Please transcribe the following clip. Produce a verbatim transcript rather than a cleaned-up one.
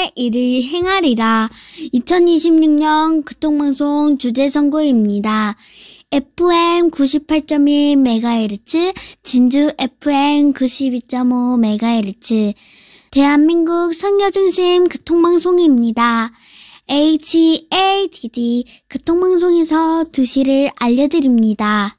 선의 일을 행하리라. 이천이십육 년 교통방송 주제선거입니다. 에프엠 구십팔 점 일 메가헤르츠, 진주 에프엠 구십이 점 오 메가헤르츠, 대한민국 선교중심 교통방송입니다. 에이치에이디디 교통방송에서 두 시를 알려드립니다.